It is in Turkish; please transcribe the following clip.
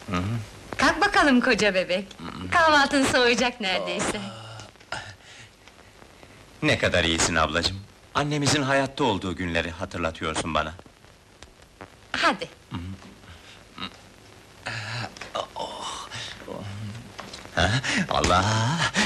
Kalk bakalım koca bebek. Kahvaltın soğuyacak neredeyse. Ne kadar iyisin ablacığım. Annemizin hayatta olduğu günleri hatırlatıyorsun bana. Hadi. Allah!